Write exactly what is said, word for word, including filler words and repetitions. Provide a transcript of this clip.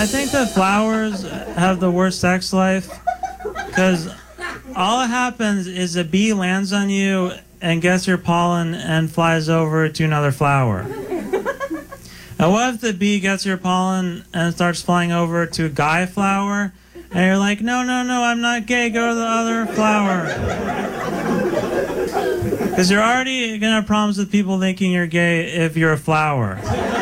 I think that flowers have the worst sex life because all that happens is a bee lands on you and gets your pollen and flies over to another flower. And what if the bee gets your pollen and starts flying over to a guy flower, and you're like, no, no, no, I'm not gay, go to the other flower. Because you're already going to have problems with people thinking you're gay if you're a flower.